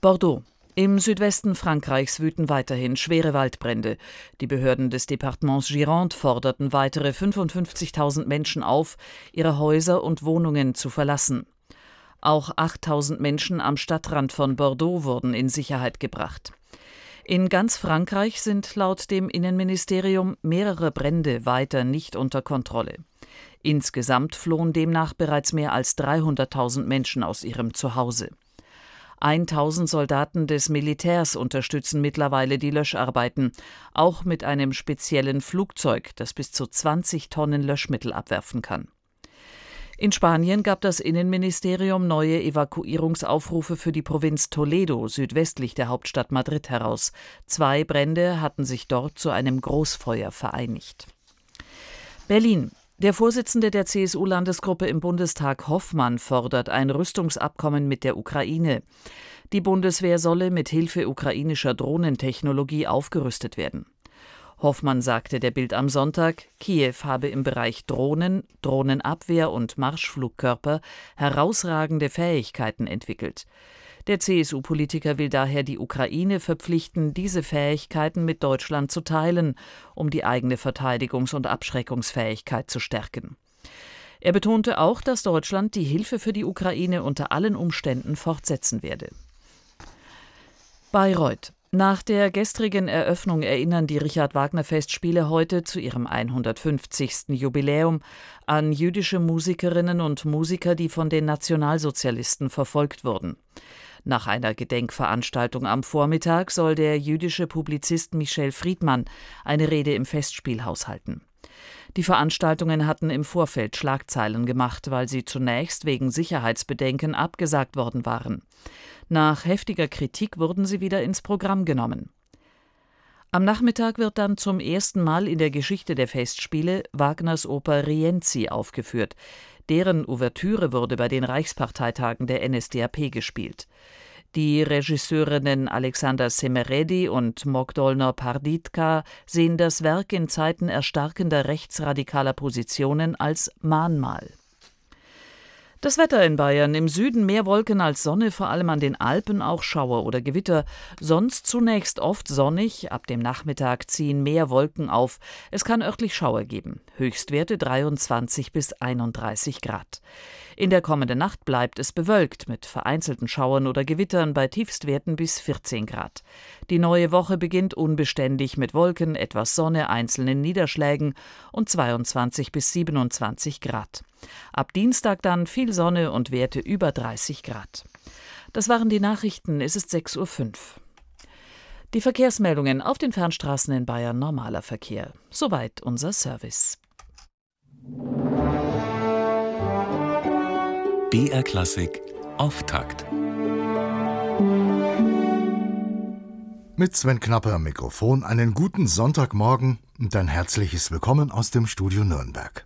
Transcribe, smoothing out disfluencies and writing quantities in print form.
Bordeaux. Im Südwesten Frankreichs wüten weiterhin schwere Waldbrände. Die Behörden des Departements Gironde forderten weitere 55.000 Menschen auf, ihre Häuser und Wohnungen zu verlassen. Auch 8.000 Menschen am Stadtrand von Bordeaux wurden in Sicherheit gebracht. In ganz Frankreich sind laut dem Innenministerium mehrere Brände weiter nicht unter Kontrolle. Insgesamt flohen demnach bereits mehr als 300.000 Menschen aus ihrem Zuhause. 1.000 Soldaten des Militärs unterstützen mittlerweile die Löscharbeiten, auch mit einem speziellen Flugzeug, das bis zu 20 Tonnen Löschmittel abwerfen kann. In Spanien gab das Innenministerium neue Evakuierungsaufrufe für die Provinz Toledo, südwestlich der Hauptstadt Madrid, heraus. 2 Brände hatten sich dort zu einem Großfeuer vereinigt. Berlin. Der Vorsitzende der CSU-Landesgruppe im Bundestag, Hoffmann, fordert ein Rüstungsabkommen mit der Ukraine. Die Bundeswehr solle mit Hilfe ukrainischer Drohnentechnologie aufgerüstet werden. Hoffmann sagte der Bild am Sonntag, Kiew habe im Bereich Drohnen, Drohnenabwehr und Marschflugkörper herausragende Fähigkeiten entwickelt. Der CSU-Politiker will daher die Ukraine verpflichten, diese Fähigkeiten mit Deutschland zu teilen, um die eigene Verteidigungs- und Abschreckungsfähigkeit zu stärken. Er betonte auch, dass Deutschland die Hilfe für die Ukraine unter allen Umständen fortsetzen werde. Bayreuth. Nach der gestrigen Eröffnung erinnern die Richard-Wagner-Festspiele heute zu ihrem 150. Jubiläum an jüdische Musikerinnen und Musiker, die von den Nationalsozialisten verfolgt wurden. Nach einer Gedenkveranstaltung am Vormittag soll der jüdische Publizist Michel Friedmann eine Rede im Festspielhaus halten. Die Veranstaltungen hatten im Vorfeld Schlagzeilen gemacht, weil sie zunächst wegen Sicherheitsbedenken abgesagt worden waren. Nach heftiger Kritik wurden sie wieder ins Programm genommen. Am Nachmittag wird dann zum ersten Mal in der Geschichte der Festspiele Wagners Oper Rienzi aufgeführt. Deren Ouvertüre wurde bei den Reichsparteitagen der NSDAP gespielt. Die Regisseurinnen Alexander Semeredi und Mogdolner Parditka sehen das Werk in Zeiten erstarkender rechtsradikaler Positionen als Mahnmal. Das Wetter in Bayern: im Süden mehr Wolken als Sonne, vor allem an den Alpen auch Schauer oder Gewitter. Sonst zunächst oft sonnig, ab dem Nachmittag ziehen mehr Wolken auf. Es kann örtlich Schauer geben. Höchstwerte 23 bis 31 Grad. In der kommenden Nacht bleibt es bewölkt mit vereinzelten Schauern oder Gewittern bei Tiefstwerten bis 14 Grad. Die neue Woche beginnt unbeständig mit Wolken, etwas Sonne, einzelnen Niederschlägen und 22 bis 27 Grad. Ab Dienstag dann viel Sonne und Werte über 30 Grad. Das waren die Nachrichten, es ist 6:05 Uhr. Die Verkehrsmeldungen auf den Fernstraßen in Bayern: normaler Verkehr. Soweit unser Service. BR Klassik Auftakt. Mit Sven Knapper am Mikrofon einen guten Sonntagmorgen und ein herzliches Willkommen aus dem Studio Nürnberg.